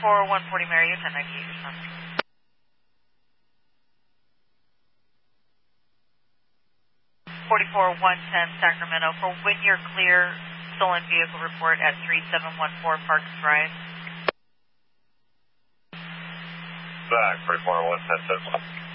140 Mary, 1098 your son. 44110 Sacramento for when you're clear, stolen vehicle report at 3714 Parks Drive. Back, 44110 says